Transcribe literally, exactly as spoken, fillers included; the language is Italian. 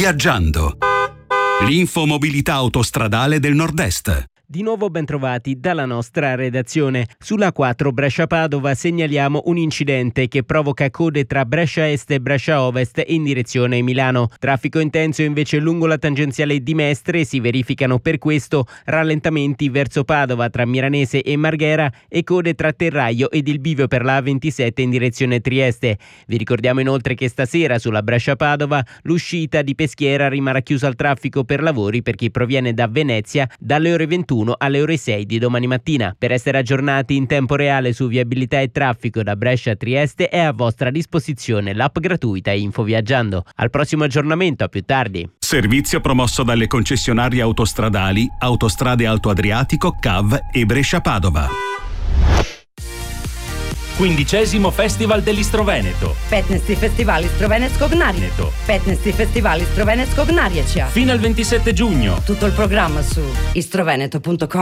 Viaggiando. L'infomobilità autostradale del Nord-Est. Di nuovo bentrovati dalla nostra redazione. Sulla quattro Brescia-Padova segnaliamo un incidente che provoca code tra Brescia Est e Brescia Ovest in direzione Milano. Traffico intenso invece lungo la tangenziale di Mestre, si verificano per questo rallentamenti verso Padova tra Miranese e Marghera e code tra Terraio ed il bivio per la A ventisette in direzione Trieste. Vi ricordiamo inoltre che stasera sulla Brescia-Padova l'uscita di Peschiera rimarrà chiusa al traffico per lavori per chi proviene da Venezia dalle ore ventuno alle ore sei di domani mattina. Per essere aggiornati in tempo reale su viabilità e traffico da Brescia a Trieste è a vostra disposizione l'app gratuita Info Viaggiando. Al prossimo aggiornamento, a più tardi. Servizio promosso dalle concessionarie autostradali Autostrade Alto Adriatico, C A V e Brescia-Padova. Quindicesimo Festival dell'Istroveneto. petnaesti Festival Istrovenetskog Narjeto. petnaesti Festival Istrovenetskog Narjeća. Fino al ventisette giugno. Tutto il programma su istroveneto punto com.